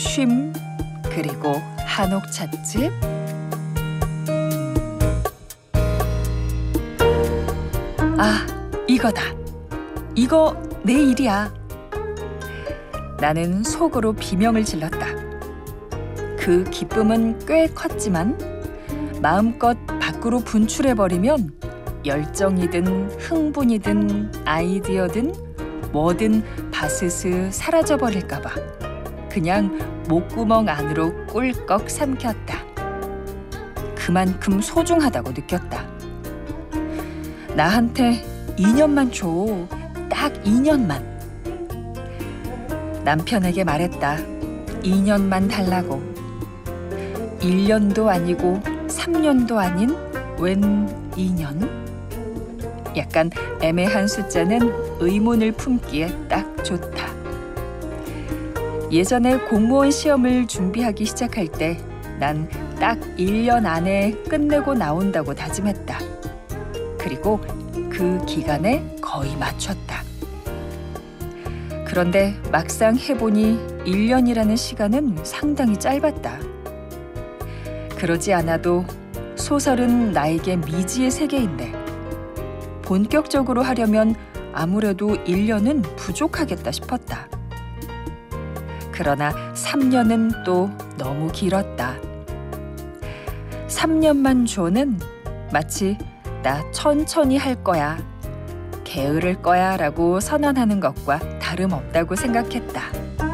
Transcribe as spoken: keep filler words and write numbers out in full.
쉼, 그리고 한옥 찻집. 아, 이거다. 이거 내 일이야. 나는 속으로 비명을 질렀다. 그 기쁨은 꽤 컸지만 마음껏 밖으로 분출해버리면 열정이든 흥분이든 아이디어든 뭐든 바스스 사라져버릴까 봐 그냥 목구멍 안으로 꿀꺽 삼켰다. 그만큼 소중하다고 느꼈다. 나한테 이 년만 줘. 딱 이 년만. 남편에게 말했다. 이 년만 달라고. 일 년도 아니고 삼 년도 아닌 웬 이 년? 약간 애매한 숫자는 의문을 품기에 딱 좋다. 예전에 공무원 시험을 준비하기 시작할 때 난 딱 일 년 안에 끝내고 나온다고 다짐했다. 그리고 그 기간에 거의 맞췄다. 그런데 막상 해보니 일 년이라는 시간은 상당히 짧았다. 그러지 않아도 소설은 나에게 미지의 세계인데 본격적으로 하려면 아무래도 일 년은 부족하겠다 싶었다. 그러나 삼 년은 또 너무 길었다. 삼 년만 줘는 마치 나 천천히 할 거야, 게으를 거야 라고 선언하는 것과 다름없다고 생각했다.